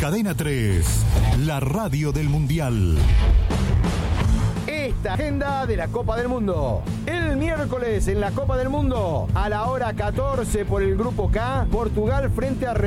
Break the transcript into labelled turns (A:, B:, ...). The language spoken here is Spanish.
A: Cadena 3, la radio del Mundial.
B: Esta agenda de la Copa del Mundo. El miércoles en la Copa del Mundo, a la hora 14 por el Grupo K, Portugal frente a